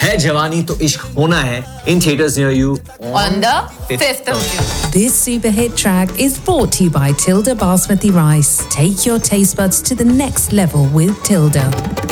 है जवानी तो इश्क होना है in theaters near you On the 5th of June. This super hit track is brought to you by Tilda Basmati Rice. Take your taste buds to the next level with Tilda.